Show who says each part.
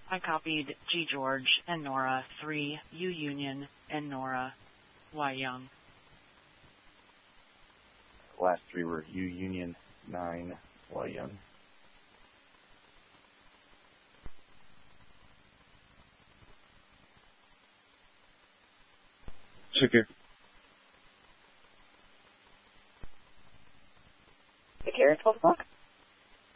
Speaker 1: I copied G. George and Nora 3, U Union and Nora Y Young.
Speaker 2: The last three were U Union 9 Y Young.
Speaker 3: Take care.
Speaker 4: Take care at 12 o'clock.